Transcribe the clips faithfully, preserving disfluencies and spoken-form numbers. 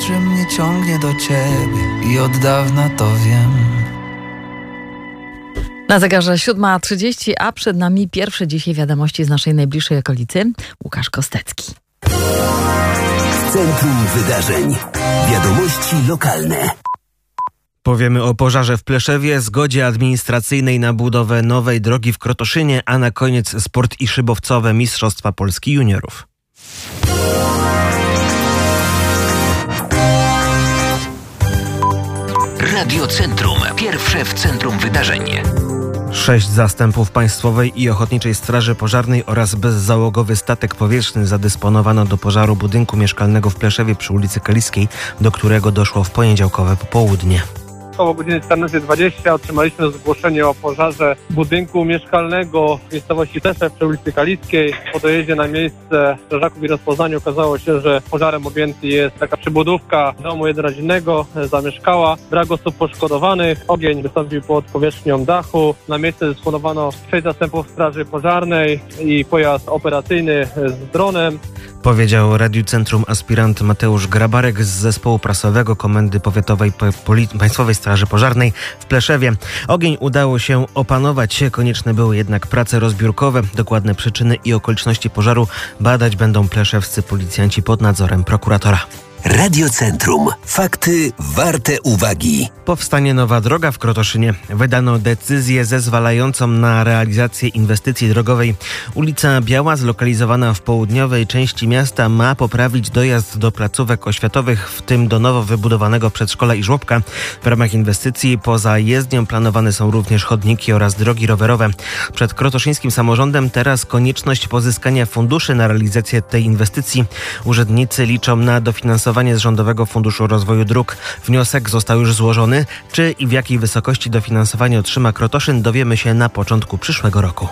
że mnie ciągnie do ciebie i od dawna to wiem. Na zegarze siódma trzydzieści, a przed nami pierwsze dzisiaj wiadomości z naszej najbliższej okolicy. Łukasz Kostecki. W centrum wydarzeń. Wiadomości lokalne. Powiemy o pożarze w Pleszewie, zgodzie administracyjnej na budowę nowej drogi w Krotoszynie, a na koniec sport i szybowcowe Mistrzostwa Polski Juniorów. Radio Centrum. Pierwsze w centrum wydarzeń. Sześć zastępów Państwowej i Ochotniczej Straży Pożarnej oraz bezzałogowy statek powietrzny zadysponowano do pożaru budynku mieszkalnego w Pleszewie przy ulicy Kaliskiej, do którego doszło w poniedziałkowe popołudnie. Około godziny czternastej dwadzieścia otrzymaliśmy zgłoszenie o pożarze budynku mieszkalnego w miejscowości Pleszew przy ulicy Kaliskiej. Po dojeździe na miejsce strażaków i rozpoznaniu okazało się, że pożarem objęty jest taka przybudówka domu jednorodzinnego, zamieszkała. Brak osób poszkodowanych. Ogień wystąpił pod powierzchnią dachu. Na miejsce dysponowano sześć zastępów Straży Pożarnej i pojazd operacyjny z dronem. Powiedział Radiu Centrum aspirant Mateusz Grabarek z zespołu prasowego Komendy Powiatowej Poli- Państwowej Straży Pożarnej w Pleszewie. Ogień udało się opanować, konieczne były jednak prace rozbiórkowe. Dokładne przyczyny i okoliczności pożaru badać będą pleszewscy policjanci pod nadzorem prokuratora. Radio Centrum. Fakty warte uwagi. Powstanie nowa droga w Krotoszynie. Wydano decyzję zezwalającą na realizację inwestycji drogowej. Ulica Biała, zlokalizowana w południowej części miasta, ma poprawić dojazd do placówek oświatowych, w tym do nowo wybudowanego przedszkola i żłobka. W ramach inwestycji poza jezdnią planowane są również chodniki oraz drogi rowerowe. Przed krotoszyńskim samorządem teraz konieczność pozyskania funduszy na realizację tej inwestycji. Urzędnicy liczą na dofinansowanie z Rządowego Funduszu Rozwoju Dróg. Wniosek został już złożony. Czy i w jakiej wysokości dofinansowanie otrzyma Krotoszyn, dowiemy się na początku przyszłego roku.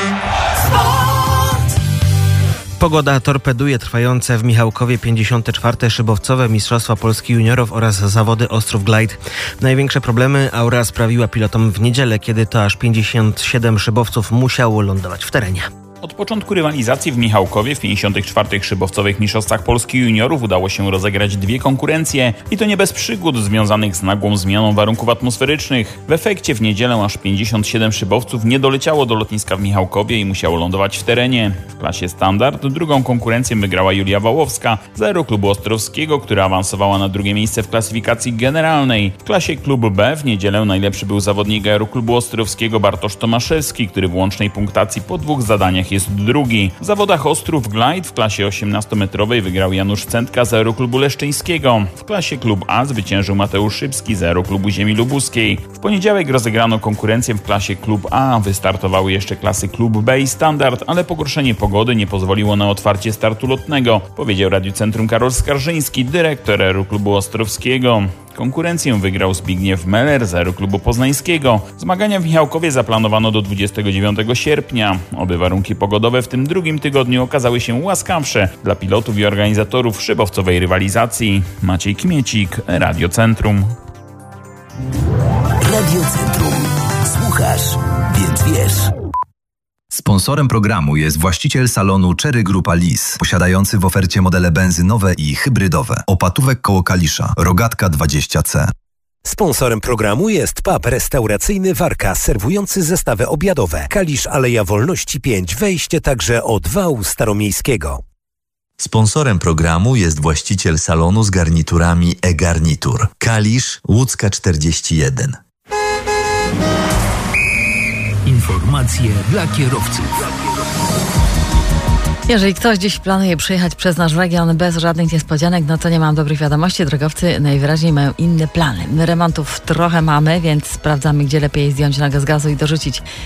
Pogoda torpeduje trwające w Michałkowie pięćdziesiąte czwarte szybowcowe Mistrzostwa Polski Juniorów oraz zawody Ostrów Glide. Największe problemy aura sprawiła pilotom w niedzielę, kiedy to aż pięćdziesiąt siedem szybowców musiało lądować w terenie. Od początku rywalizacji w Michałkowie w pięćdziesiątych czwartych szybowcowych Mistrzostwach Polski Juniorów udało się rozegrać dwie konkurencje i to nie bez przygód związanych z nagłą zmianą warunków atmosferycznych. W efekcie w niedzielę aż pięćdziesiąt siedem szybowców nie doleciało do lotniska w Michałkowie i musiało lądować w terenie. W klasie standard drugą konkurencję wygrała Julia Wałowska z Aeroklubu Ostrowskiego, która awansowała na drugie miejsce w klasyfikacji generalnej. W klasie klubu B w niedzielę najlepszy był zawodnik Aeroklubu Ostrowskiego Bartosz Tomaszewski, który w łącznej punktacji po dwóch zadaniach jest drugi. W zawodach Ostrów Glide w klasie osiemnastometrowej wygrał Janusz Centka z Aeroklubu Leszczyńskiego. W klasie klub A zwyciężył Mateusz Szybski z Aeroklubu Ziemi Lubuskiej. W poniedziałek rozegrano konkurencję w klasie klub A. Wystartowały jeszcze klasy klub B i standard, ale pogorszenie pogody nie pozwoliło na otwarcie startu lotnego, powiedział Radiu Centrum Karol Skarżyński, dyrektor Aeroklubu Ostrowskiego. Konkurencję wygrał Zbigniew Meller z Aeroklubu Poznańskiego. Zmagania w Michałkowie zaplanowano do dwudziestego dziewiątego sierpnia. Oby warunki pogodowe w tym drugim tygodniu okazały się łaskawsze dla pilotów i organizatorów szybowcowej rywalizacji. Maciej Kmiecik, Radio Centrum. Radio Centrum. Słuchasz, więc wiesz. Sponsorem programu jest właściciel salonu Cherry Grupa Lis, posiadający w ofercie modele benzynowe i hybrydowe. Opatówek koło Kalisza, Rogatka dwadzieścia C. Sponsorem programu jest pub restauracyjny Warka, serwujący zestawy obiadowe. Kalisz, Aleja Wolności pięć, wejście także od wału staromiejskiego. Sponsorem programu jest właściciel salonu z garniturami e-garnitur. Kalisz, Łódzka czterdzieści jeden. Informacje dla kierowców. Jeżeli ktoś dziś planuje przyjechać przez nasz region bez żadnych niespodzianek, no to nie mam dobrych wiadomości. Drogowcy najwyraźniej mają inne plany. Remontów trochę mamy, więc sprawdzamy, gdzie lepiej zdjąć nogę z gazu i dorzucić